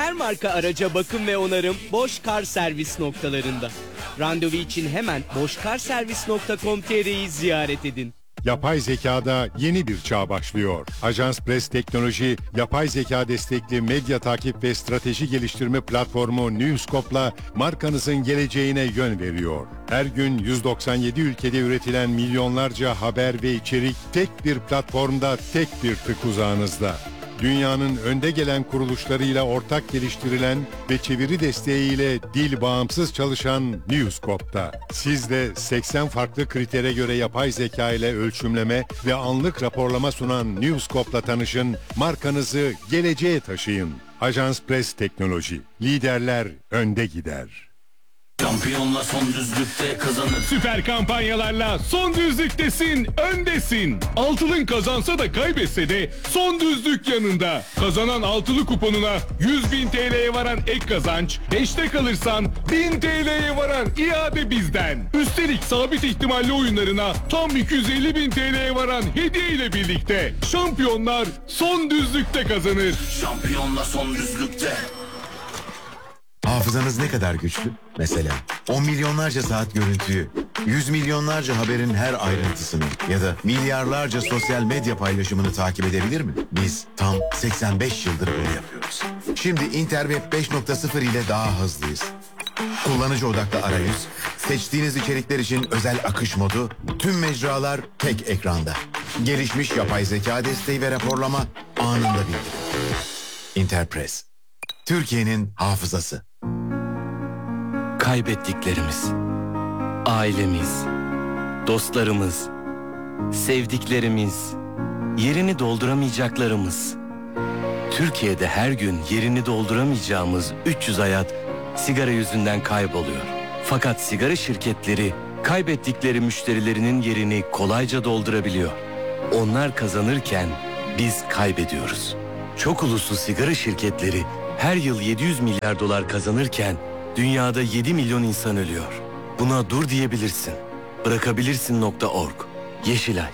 Her marka araca bakım ve onarım Boş Kar Servis noktalarında. Randevu için hemen boşkarservis.com.tr'yi ziyaret edin. Yapay zekada yeni bir çağ başlıyor. Ajans Press Teknoloji, yapay zeka destekli medya takip ve strateji geliştirme platformu Newscope'la markanızın geleceğine yön veriyor. Her gün 197 ülkede üretilen milyonlarca haber ve içerik tek bir platformda, tek bir tık uzağınızda. Dünyanın önde gelen kuruluşlarıyla ortak geliştirilen ve çeviri desteğiyle dil bağımsız çalışan Newscope'da. Siz de 80 farklı kritere göre yapay zeka ile ölçümleme ve anlık raporlama sunan Newscope'la tanışın, markanızı geleceğe taşıyın. Ajans Press Teknoloji, liderler önde gider. Şampiyonla son düzlükte kazanır. Süper kampanyalarla son düzlüktesin, öndesin. Altılın kazansa da kaybetse de son düzlük yanında. Kazanan altılı kuponuna 100.000 TL'ye varan ek kazanç, 5'te kalırsan 1000 TL'ye varan iade bizden. Üstelik sabit ihtimalli oyunlarına tam 250.000 TL'ye varan hediye ile birlikte şampiyonlar son düzlükte kazanır. Şampiyonla son düzlükte. Hafızanız ne kadar güçlü? Mesela 10 milyonlarca saat görüntüyü, 100 milyonlarca haberin her ayrıntısını ya da milyarlarca sosyal medya paylaşımını takip edebilir mi? Biz tam 85 yıldır bunu yapıyoruz. Şimdi Interweb 5.0 ile daha hızlıyız. Kullanıcı odaklı arayüz, seçtiğiniz içerikler için özel akış modu, tüm mecralar tek ekranda. Gelişmiş yapay zeka desteği ve raporlama anında bildirim. Interpress, Türkiye'nin hafızası. Kaybettiklerimiz, ailemiz, dostlarımız, sevdiklerimiz, yerini dolduramayacaklarımız. Türkiye'de her gün yerini dolduramayacağımız 300 hayat sigara yüzünden kayboluyor. Fakat sigara şirketleri kaybettikleri müşterilerinin yerini kolayca doldurabiliyor. Onlar kazanırken biz kaybediyoruz. Çok uluslu sigara şirketleri her yıl 700 milyar dolar kazanırken dünyada 7 milyon insan ölüyor. Buna dur diyebilirsin. Bırakabilirsin.org. Yeşilay.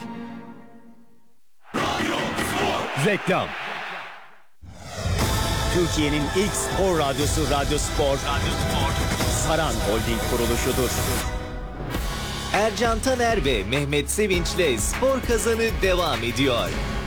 Reklam. Türkiye'nin ilk spor radyosu Radyo Spor, Saran Holding kuruluşudur. Ercan Taner ve Mehmet Sevinç'le Spor Kazanı devam ediyor.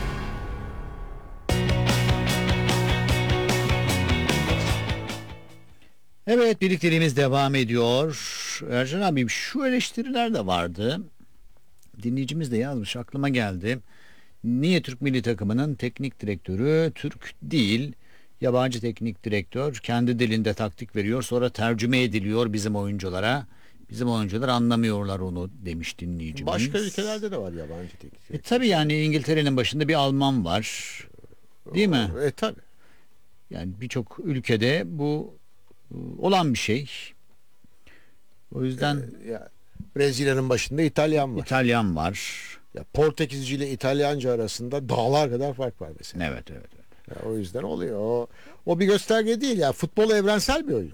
Evet, birlikteliğimiz devam ediyor. Ercan abim, şu eleştiriler de vardı. Dinleyicimiz de yazmış, aklıma geldi. Niye Türk milli takımının teknik direktörü Türk değil, yabancı teknik direktör kendi dilinde taktik veriyor, sonra tercüme ediliyor bizim oyunculara. Bizim oyuncular anlamıyorlar onu demiş dinleyicimiz. Başka ülkelerde de var yabancı teknik direktör. Tabii yani İngiltere'nin başında bir Alman var. Değil mi? Tabii. Yani birçok ülkede bu olan bir şey. O yüzden Brezilya'nın başında İtalyan var. İtalyan var. Ya Portekizce ile İtalyanca arasında dağlar kadar fark var mesela. Evet. Ya o yüzden oluyor. O bir gösterge değil ya. Futbol evrensel bir oyun.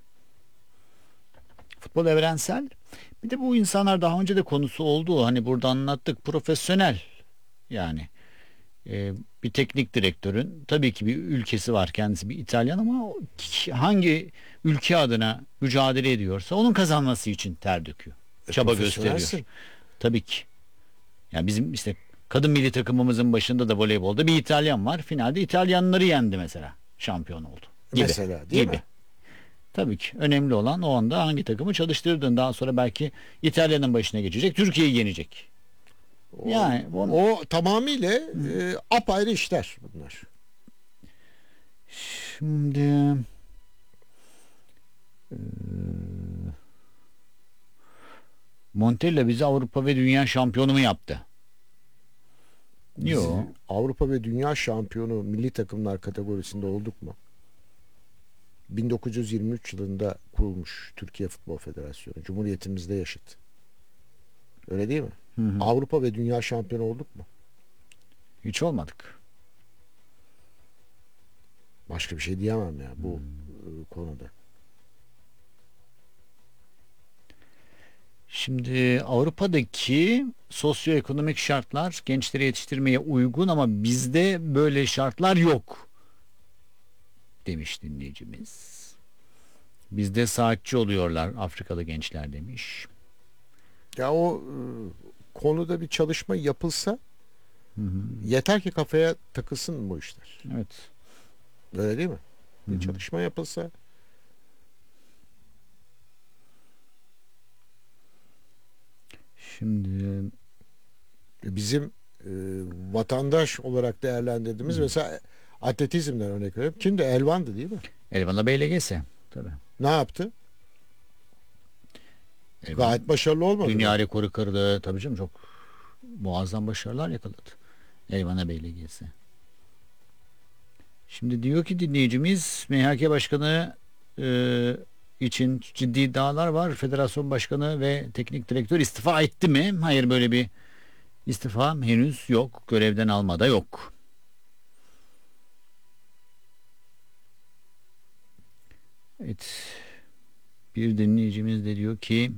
Futbol evrensel. Bir de bu insanlar daha önce de konusu oldu. Hani burada anlattık. Profesyonel. Yani bir teknik direktörün tabii ki bir ülkesi var, kendisi bir İtalyan, ama hangi ülke adına mücadele ediyorsa onun kazanması için ter döküyor. Çaba gösteriyor. Tabii ki. Yani bizim işte kadın milli takımımızın başında da voleybolda bir İtalyan var. Finalde İtalyanları yendi mesela. Şampiyon oldu. Gibi. Mesela değil mi? Tabii ki. Önemli olan o anda hangi takımı çalıştırdın. Daha sonra belki İtalya'nın başına geçecek. Türkiye'yi yenecek. Yani o tamamıyla apayrı işler bunlar. Şimdi Montella bizi Avrupa ve Dünya şampiyonu mu yaptı? Yok. Avrupa ve Dünya şampiyonu milli takımlar kategorisinde olduk mu? 1923 yılında kurulmuş Türkiye Futbol Federasyonu. Cumhuriyetimizde yaşıt. Öyle değil mi? Hı. Avrupa ve Dünya şampiyonu olduk mu? Hiç olmadık. Başka bir şey diyemem ya bu konuda. Şimdi Avrupa'daki sosyoekonomik şartlar gençleri yetiştirmeye uygun ama bizde böyle şartlar yok demiş dinleyicimiz. Bizde saatçi oluyorlar Afrikalı gençler demiş. Ya o konuda bir çalışma yapılsa yeter ki kafaya takılsın bu işler. Evet. Öyle değil mi? Bir çalışma yapılsa. Şimdi Bizim vatandaş olarak değerlendirdiğimiz mesela atletizmden örnek veriyorum. Kimdi? Elvan'dı değil mi? Elvan'la BLGS tabii. Ne yaptı? Elvan Gayet başarılı olmadı. dünya rekoru kırdı. Tabii canım, çok muazzam başarılar yakaladı. Elvan'a BLGS. Şimdi diyor ki dinleyicimiz, MHK Başkanı için ciddi iddialar var. Federasyon Başkanı ve Teknik Direktör istifa etti mi? Hayır, böyle bir istifa henüz yok. Görevden alma da yok. Evet. Bir dinleyicimiz de diyor ki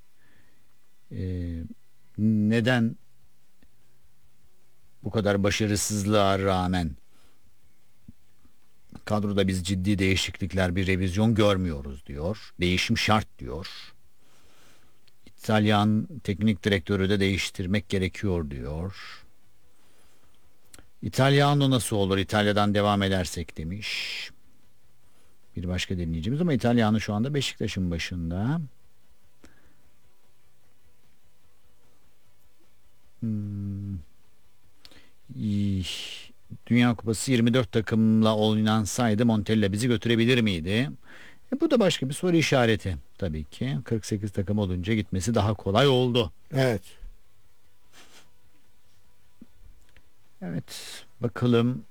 neden bu kadar başarısızlığa rağmen kadroda biz ciddi değişiklikler, bir revizyon görmüyoruz diyor. Değişim şart diyor. İtalyan teknik direktörü de değiştirmek gerekiyor diyor. İtalyano nasıl olur? İtalya'dan devam edersek demiş. Bir başka dinleyicimiz, ama İtalyano şu anda Beşiktaş'ın başında. Dünya Kupası 24 takımla oynansaydı Montella bizi götürebilir miydi? Bu da başka bir soru işareti tabii ki. 48 takım olunca gitmesi daha kolay oldu. Evet. Evet, bakalım.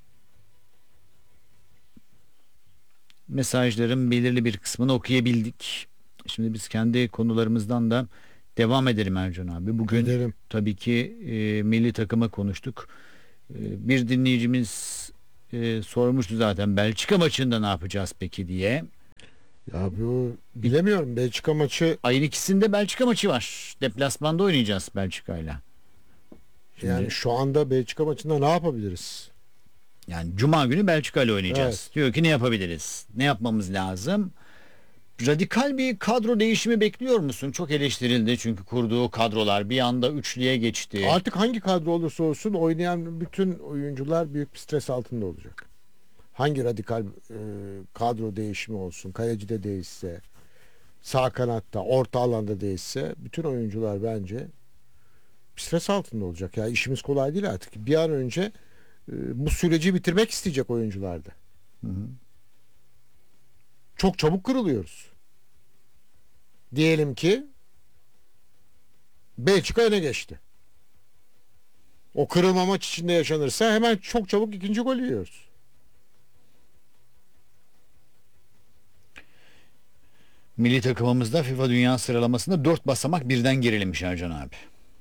Mesajların belirli bir kısmını okuyabildik. Şimdi biz kendi konularımızdan da devam edelim Ercan abi. Bugün Edelim. tabii ki milli takımı konuştuk. Bir dinleyicimiz sormuştu zaten, Belçika maçında ne yapacağız peki diye. Ya bu bilemiyorum. Belçika maçı Ayın 2'sinde Belçika maçı var. Deplasmanda oynayacağız Belçika'yla. yani şu anda Belçika maçında ne yapabiliriz? Yani Cuma günü Belçika ile oynayacağız. Evet. Diyor ki ne yapabiliriz? Ne yapmamız lazım? Radikal bir kadro değişimi bekliyor musun? Çok eleştirildi çünkü kurduğu kadrolar bir anda üçlüye geçti. Artık hangi kadro olursa olsun oynayan bütün oyuncular büyük bir stres altında olacak. Hangi radikal kadro değişimi olsun, kalecide değişse, sağ kanatta, orta alanda değişse bütün oyuncular bence stres altında olacak. Ya işimiz kolay değil artık. Bir an önce bu süreci bitirmek isteyecek oyuncularda. Çok çabuk kırılıyoruz. Diyelim ki Belçika öne geçti. O kırılma maç içinde yaşanırsa hemen çok çabuk ikinci gol yiyoruz. Milli takımımızda FIFA Dünya sıralamasında 4 basamak birden gerilemiş Ercan abi.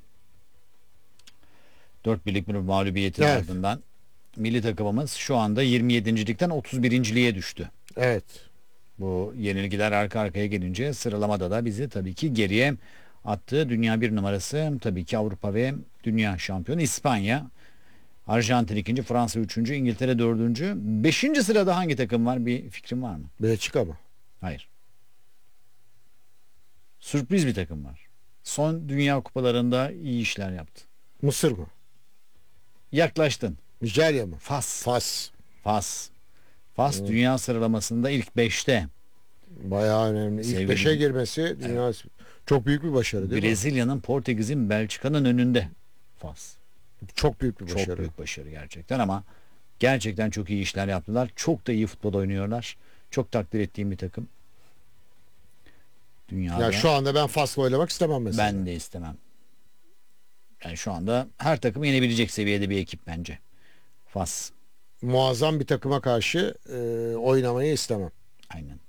4 birlik bir mağlubiyetin Evet. ardından milli takımımız şu anda 27.likten 31.liğe düştü. Evet. Bu yenilgiler arka arkaya gelince sıralamada da bizi tabii ki geriye attı. Dünya bir numarası tabii ki Avrupa ve Dünya şampiyonu İspanya. Arjantin 2. Fransa 3. İngiltere 4. 5. sırada hangi takım var? Bir fikrin var mı? Belçika mı? Hayır. Sürpriz bir takım var. Son dünya kupalarında iyi işler yaptı. Mısır mı? Yaklaştın. Nijerya mı? Fas. Fas. Fas. Fas dünya sıralamasında ilk 5'te. Bayağı önemli. İlk Sevgili- 5'e girmesi dünya çok büyük bir başarı değil mi? Brezilya'nın, Portekiz'in, Belçika'nın önünde. Fas. Çok büyük bir başarı. Çok büyük başarı gerçekten, ama gerçekten çok iyi işler yaptılar. Çok da iyi futbol oynuyorlar. Çok takdir ettiğim bir takım. Dünyada. Ya şu anda ben Fas'la oynamak istemem mesela. Ben de istemem. Yani şu anda her takımı yenebilecek seviyede bir ekip bence. Fas. Muazzam bir takıma karşı oynamayı istemem. Aynen.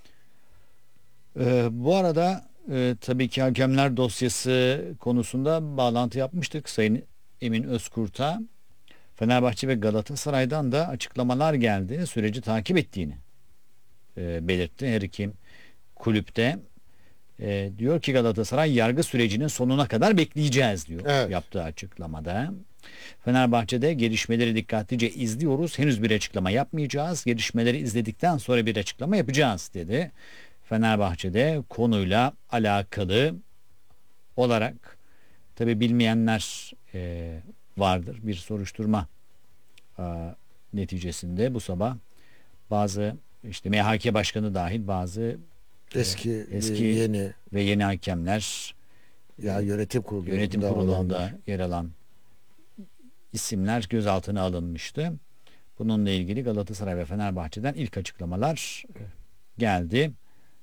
Bu arada tabii ki hakemler dosyası konusunda bağlantı yapmıştık Sayın Emin Özkurt'a. Fenerbahçe ve Galatasaray'dan da açıklamalar geldi. Süreci takip ettiğini belirtti. Her iki kulüpte Diyor ki Galatasaray yargı sürecinin sonuna kadar bekleyeceğiz diyor Evet. yaptığı açıklamada. Fenerbahçe'de gelişmeleri dikkatlice izliyoruz. Henüz bir açıklama yapmayacağız. Gelişmeleri izledikten sonra bir açıklama yapacağız dedi. Fenerbahçe'de konuyla alakalı olarak tabi bilmeyenler vardır. Bir soruşturma neticesinde bu sabah bazı işte MHK başkanı dahil bazı Eski, yeni ve yeni hakemler ya yönetim kurulunda olanlar. yer alan isimler gözaltına alınmıştı. Bununla ilgili Galatasaray ve Fenerbahçe'den ilk açıklamalar geldi.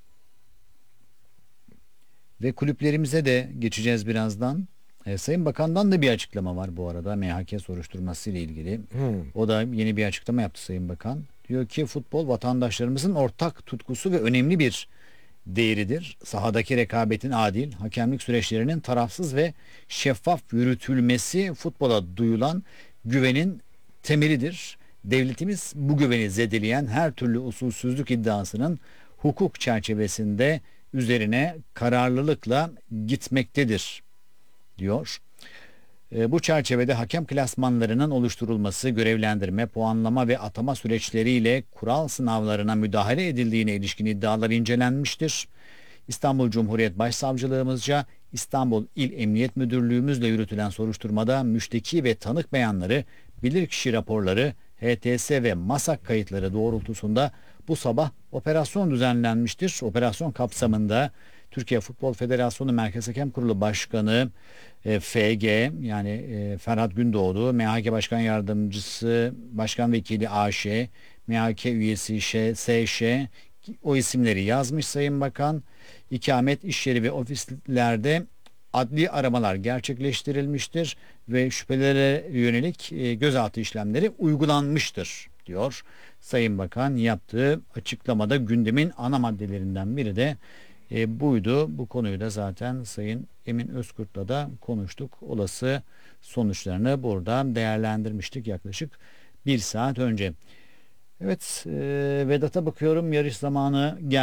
Ve kulüplerimize de geçeceğiz birazdan. Sayın Bakan'dan da bir açıklama var bu arada MHK soruşturması ile ilgili. O da yeni bir açıklama yaptı Sayın Bakan. Diyor ki futbol vatandaşlarımızın ortak tutkusu ve önemli bir değeridir. Sahadaki rekabetin adil, hakemlik süreçlerinin tarafsız ve şeffaf yürütülmesi futbola duyulan güvenin temelidir. Devletimiz bu güveni zedeleyen her türlü usulsüzlük iddiasının hukuk çerçevesinde üzerine kararlılıkla gitmektedir diyor. Bu çerçevede hakem klasmanlarının oluşturulması, görevlendirme, puanlama ve atama süreçleriyle kural sınavlarına müdahale edildiğine ilişkin iddialar incelenmiştir. İstanbul Cumhuriyet Başsavcılığımızca İstanbul İl Emniyet Müdürlüğümüzle yürütülen soruşturmada müşteki ve tanık beyanları, bilirkişi raporları, HTS ve MASAK kayıtları doğrultusunda bu sabah operasyon düzenlenmiştir. Operasyon kapsamında Türkiye Futbol Federasyonu Merkez Hakem Kurulu Başkanı FG yani Ferhat Gündoğdu, MHK Başkan Yardımcısı, Başkan Vekili AŞ, MHK üyesi SŞ o isimleri yazmış Sayın Bakan. İkamet, iş yeri ve ofislerde adli aramalar gerçekleştirilmiştir ve şüphelere yönelik gözaltı işlemleri uygulanmıştır diyor. Sayın Bakan yaptığı açıklamada gündemin ana maddelerinden biri de buydu. Bu konuyu da zaten Sayın Emin Özkurt'la da konuştuk. Olası sonuçlarını burada değerlendirmiştik yaklaşık bir saat önce. Evet, Vedat'a bakıyorum, yarış zamanı geldi.